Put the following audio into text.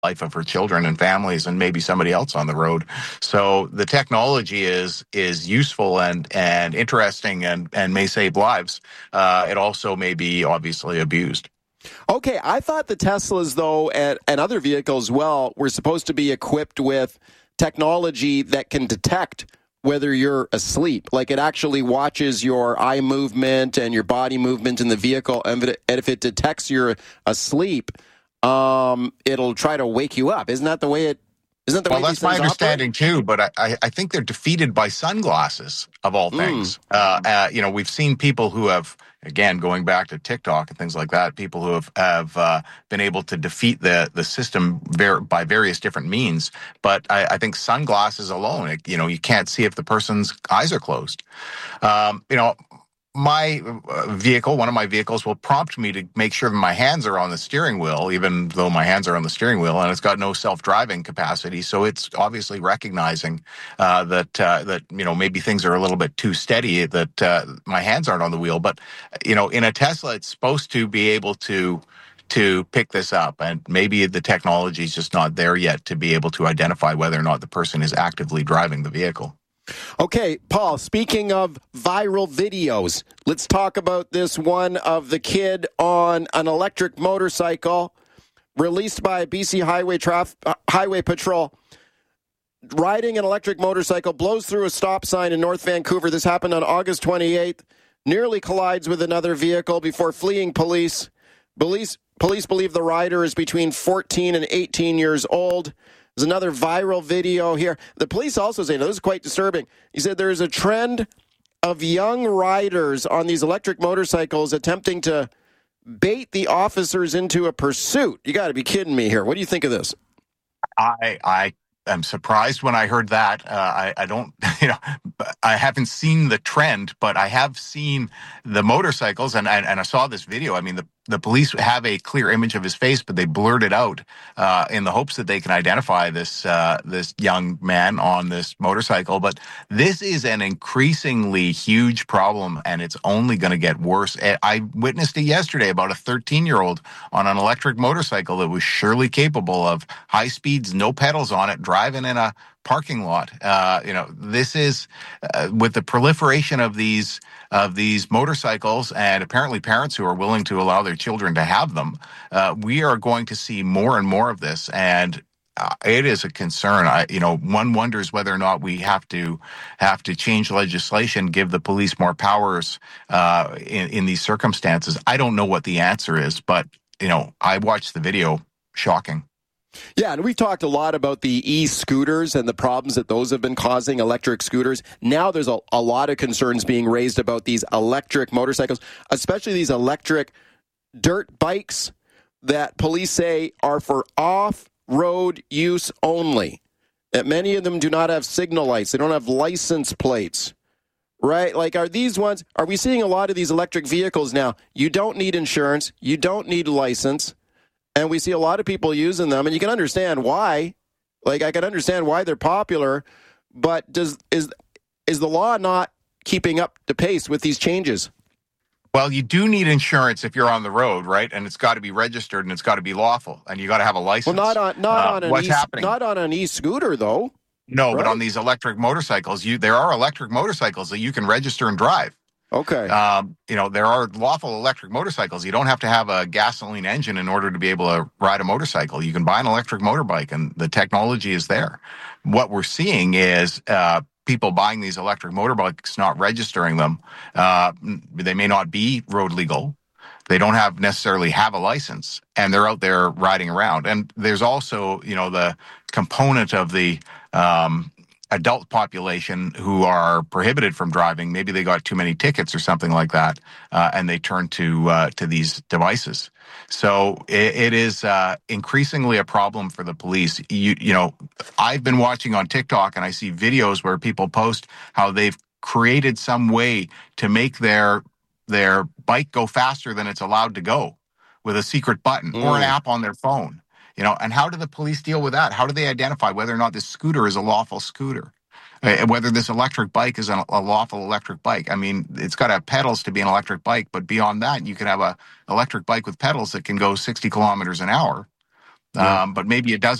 life of her children and families and maybe somebody else on the road. So the technology is useful and interesting and may save lives. It also may be obviously abused. Okay, I thought the Teslas, though, and other vehicles, well, were supposed to be equipped with technology that can detect whether you're asleep. Like it actually watches your eye movement and your body movement in the vehicle, and if it detects you're asleep, it'll try to wake you up. Isn't that the way it? Isn't that the way That's my understanding too, but I think they're defeated by sunglasses of all things. We've seen people who have, again, going back to TikTok and things like that, people who have been able to defeat the system by various different means. But I think sunglasses alone, you can't see if the person's eyes are closed. My vehicle, one of my vehicles, will prompt me to make sure that my hands are on the steering wheel, even though my hands are on the steering wheel, and it's got no self-driving capacity. So it's obviously recognizing that maybe things are a little bit too steady, that my hands aren't on the wheel. But in a Tesla, it's supposed to be able to pick this up, and maybe the technology is just not there yet to be able to identify whether or not the person is actively driving the vehicle. Okay, Paul, speaking of viral videos, let's talk about this one of the kid on an electric motorcycle released by BC Highway Patrol. Riding an electric motorcycle, blows through a stop sign in North Vancouver. This happened on August 28th. Nearly collides with another vehicle before fleeing police. Police believe the rider is between 14 and 18 years old. There's another viral video here. The police also say, now this is quite disturbing. He said there is a trend of young riders on these electric motorcycles attempting to bait the officers into a pursuit. You got to be kidding me here. What do you think of this? I am surprised when I heard that. I don't, I haven't seen the trend, but I have seen the motorcycles, and I saw this video. I mean, the police have a clear image of his face, but they blurred it out in the hopes that they can identify this young man on this motorcycle. But this is an increasingly huge problem, and it's only going to get worse. I witnessed it yesterday about a 13-year-old on an electric motorcycle that was surely capable of high speeds, no pedals on it, driving in a parking lot. This is with the proliferation of these motorcycles, and apparently parents who are willing to allow their children to have them. We are going to see more and more of this, and it is a concern. One wonders whether or not we have to change legislation, give the police more powers in these circumstances. I don't know what the answer is, but I watched the video. Shocking. Yeah, and we've talked a lot about the e-scooters and the problems that those have been causing, electric scooters. Now there's a lot of concerns being raised about these electric motorcycles, especially these electric dirt bikes that police say are for off-road use only. That many of them do not have signal lights. They don't have license plates, right? Like, are we seeing a lot of these electric vehicles now? You don't need insurance. You don't need a license. And we see a lot of people using them, and you can understand why. Like, I can understand why they're popular, but is the law not keeping up to pace with these changes? Well, you do need insurance if you're on the road, right? And it's got to be registered, and it's got to be lawful, and you got to have a license. Well, not on an e-scooter, though. No, right? But on these electric motorcycles, there are electric motorcycles that you can register and drive. Okay. There are lawful electric motorcycles. You don't have to have a gasoline engine in order to be able to ride a motorcycle. You can buy an electric motorbike, and the technology is there. What we're seeing is people buying these electric motorbikes, not registering them. They may not be road legal. They don't necessarily have a license, and they're out there riding around. And there's also, the component of the adult population who are prohibited from driving. Maybe they got too many tickets or something like that, and they turn to these devices. So it is increasingly a problem for the police. I've been watching on TikTok, and I see videos where people post how they've created some way to make their bike go faster than it's allowed to go with a secret button or an app on their phone. And how do the police deal with that? How do they identify whether or not this scooter is a lawful scooter? Whether this electric bike is a lawful electric bike? I mean, it's got to have pedals to be an electric bike, but beyond that, you could have a electric bike with pedals that can go 60 kilometers an hour. Yeah. But maybe it doesn't.